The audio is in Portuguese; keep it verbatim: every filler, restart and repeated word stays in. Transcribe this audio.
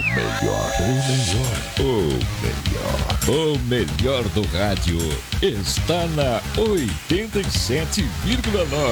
melhor, o melhor, o melhor, o melhor do rádio está na oitenta e sete vírgula nove.